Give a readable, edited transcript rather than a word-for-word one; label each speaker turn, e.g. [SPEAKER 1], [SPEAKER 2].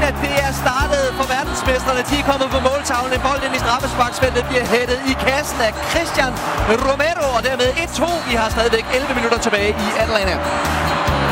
[SPEAKER 1] det er startet for verdensmestrene. De er kommet på måltavlen. En bold ind i straffesparksfeltet bliver hættet i kassen af Christian Romero. Og dermed 1-2. Vi har stadigvæk 11 minutter tilbage i Atlanta.